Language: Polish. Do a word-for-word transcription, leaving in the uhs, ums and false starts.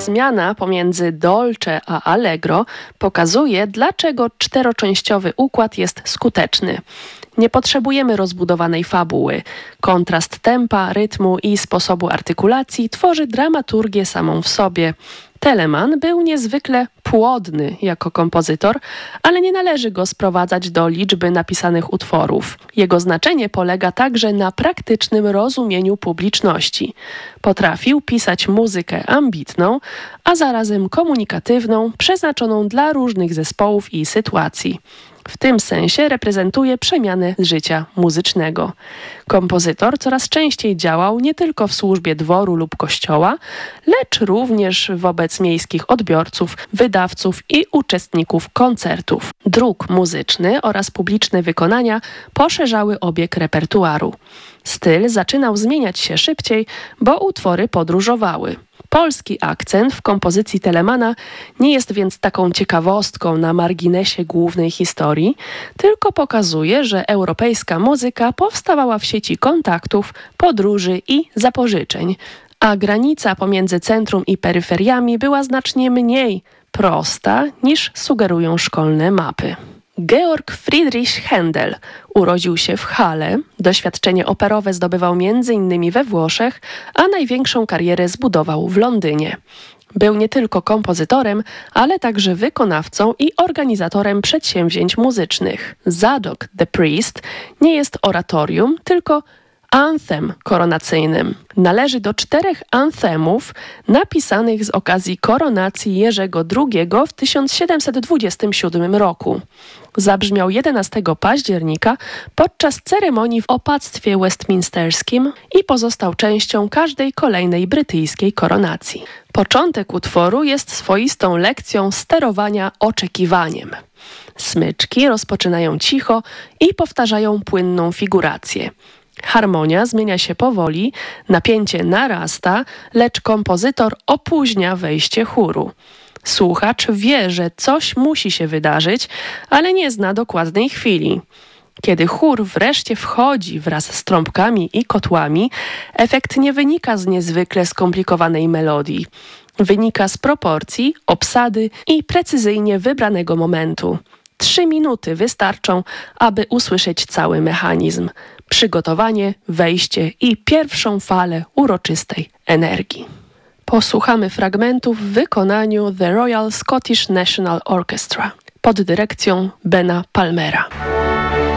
zmiana pomiędzy dolce a allegro pokazuje, dlaczego czteroczęściowy układ jest skuteczny. Nie potrzebujemy rozbudowanej fabuły. Kontrast tempa, rytmu i sposobu artykulacji tworzy dramaturgię samą w sobie. Telemann był niezwykle płodny jako kompozytor, ale nie należy go sprowadzać do liczby napisanych utworów. Jego znaczenie polega także na praktycznym rozumieniu publiczności. Potrafił pisać muzykę ambitną, a zarazem komunikatywną, przeznaczoną dla różnych zespołów i sytuacji. W tym sensie reprezentuje przemianę życia muzycznego. Kompozytor coraz częściej działał nie tylko w służbie dworu lub kościoła, lecz również wobec miejskich odbiorców, wydawców i uczestników koncertów. Druk muzyczny oraz publiczne wykonania poszerzały obieg repertuaru. Styl zaczynał zmieniać się szybciej, bo utwory podróżowały. Polski akcent w kompozycji Telemanna nie jest więc taką ciekawostką na marginesie głównej historii, tylko pokazuje, że europejska muzyka powstawała w sieci kontaktów, podróży i zapożyczeń, a granica pomiędzy centrum i peryferiami była znacznie mniej prosta niż sugerują szkolne mapy. Georg Friedrich Händel urodził się w Halle, doświadczenie operowe zdobywał między innymi we Włoszech, a największą karierę zbudował w Londynie. Był nie tylko kompozytorem, ale także wykonawcą i organizatorem przedsięwzięć muzycznych. Zadok the Priest nie jest oratorium, tylko anthem koronacyjnym. Należy do czterech anthemów napisanych z okazji koronacji Jerzego drugiego w tysiąc siedemset dwudziestym siódmym roku. Zabrzmiał jedenastego października podczas ceremonii w opactwie westminsterskim i pozostał częścią każdej kolejnej brytyjskiej koronacji. Początek utworu jest swoistą lekcją sterowania oczekiwaniem. Smyczki rozpoczynają cicho i powtarzają płynną figurację. Harmonia zmienia się powoli, napięcie narasta, lecz kompozytor opóźnia wejście chóru. Słuchacz wie, że coś musi się wydarzyć, ale nie zna dokładnej chwili. Kiedy chór wreszcie wchodzi wraz z trąbkami i kotłami, efekt nie wynika z niezwykle skomplikowanej melodii. Wynika z proporcji, obsady i precyzyjnie wybranego momentu. Trzy minuty wystarczą, aby usłyszeć cały mechanizm. Przygotowanie, wejście i pierwszą falę uroczystej energii. Posłuchamy fragmentów w wykonaniu The Royal Scottish National Orchestra pod dyrekcją Bena Palmera.